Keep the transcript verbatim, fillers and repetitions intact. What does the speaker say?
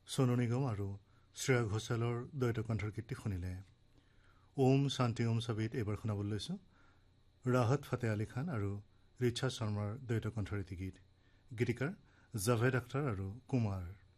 সোনু নিগম আৰু শ্ৰেয়া ঘোষালৰ দ্বৈত কণ্ঠৰ গীতটি শুনিলে। ওম শান্তি ওম ছবিত এইবাৰ শুনাবলৈ লৈছোঁ ৰাহত ফাতে আলী খান আৰু ৰিচা শৰ্মাৰ দ্বৈত কণ্ঠৰ এটি গীত। গীতিকাৰ জাভেদ আখতাৰ আৰু কুমাৰ।